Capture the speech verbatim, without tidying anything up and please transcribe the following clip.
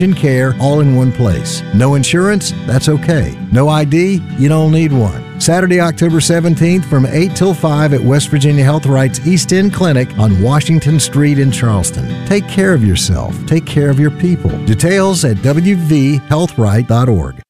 care all in one place. No insurance? That's okay. No I D? You don't need one. Saturday, October seventeenth from eight till five at West Virginia Health Right's East End Clinic on Washington Street in Charleston. Take care of yourself. Take care of your people. Details at w v health right dot org.